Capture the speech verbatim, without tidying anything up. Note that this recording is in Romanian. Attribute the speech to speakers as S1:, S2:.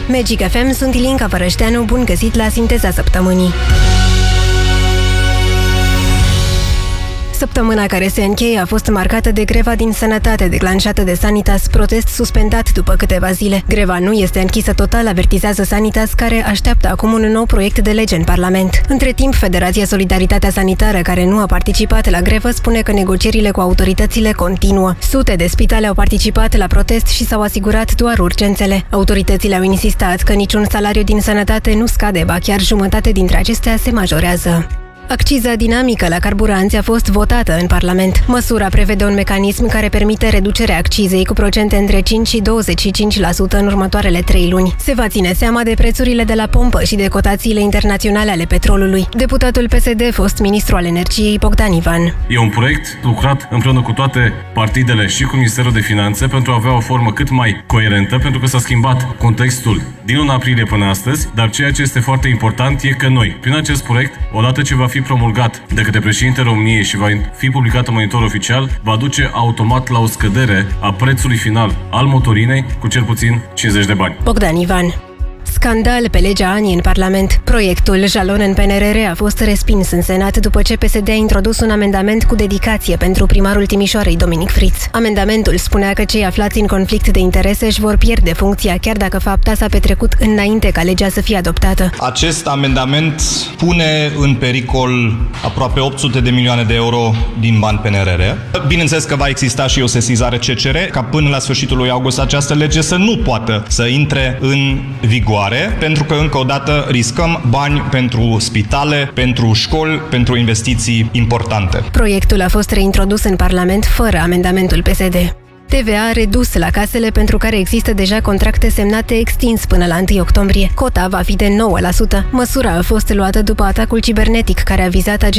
S1: Magic F M, sunt Ilinca Vărășteanu, bun găsit la Sinteza Săptămânii. Săptămâna care se încheie a fost marcată de greva din sănătate declanșată de Sanitas, protest suspendat după câteva zile. Greva nu este închisă total, avertizează Sanitas, care așteaptă acum un nou proiect de lege în Parlament. Între timp, Federația Solidaritatea Sanitară, care nu a participat la grevă, spune că negocierile cu autoritățile continuă. Sute de spitale au participat la protest și s-au asigurat doar urgențele. Autoritățile au insistat că niciun salariu din sănătate nu scade, ba chiar jumătate dintre acestea se majorează. Acciza dinamică la carburanți a fost votată în Parlament. Măsura prevede un mecanism care permite reducerea accizei cu procente între cinci și douăzeci și cinci la sută în următoarele trei luni. Se va ține seama de prețurile de la pompă și de cotațiile internaționale ale petrolului. Deputatul P S D, fost ministru al energiei, Bogdan Ivan.
S2: E un proiect lucrat împreună cu toate partidele și cu Ministerul de Finanțe pentru a avea o formă cât mai coerentă, pentru că s-a schimbat contextul din luna aprilie până astăzi, dar ceea ce este foarte important e că noi, prin acest proiect, odată ce va fi promulgat de către președintele României și va fi publicat în monitor oficial, va duce automat la o scădere a prețului final al motorinei cu cel puțin cincizeci de bani.
S1: Bogdan Ivan. Scandal pe legea ANI în Parlament. Proiectul jalon în P N R R a fost respins în Senat după ce P S D a introdus un amendament cu dedicație pentru primarul Timișoarei, Dominic Friț. Amendamentul spunea că cei aflați în conflict de interese își vor pierde funcția chiar dacă fapta s-a petrecut înainte ca legea să fie adoptată.
S3: Acest amendament pune în pericol aproape opt sute de milioane de euro din bani P N R R. Bineînțeles că va exista și o sesizare C C R ca până la sfârșitul lui august această lege să nu poată să intre în vigoare, pentru că încă o dată riscăm bani pentru spitale, pentru școli, pentru investiții importante.
S1: Proiectul a fost reintrodus în Parlament fără amendamentul P S D. T V A redus la casele pentru care există deja contracte semnate extins până la întâi octombrie. Cota va fi de nouă la sută. Măsura a fost luată după atacul cibernetic care a vizat